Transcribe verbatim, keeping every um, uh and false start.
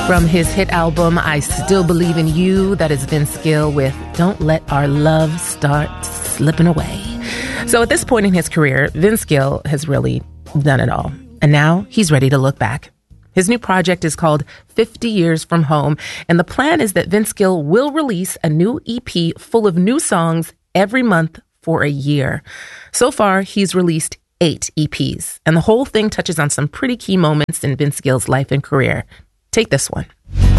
From his hit album, I Still Believe in You, that is Vince Gill with Don't Let Our Love Start Slipping Away. So at this point in his career, Vince Gill has really done it all. And now he's ready to look back. His new project is called fifty Years From Home, and the plan is that Vince Gill will release a new E P full of new songs every month for a year. So far, he's released eight E Ps, and the whole thing touches on some pretty key moments in Vince Gill's life and career. Take this one.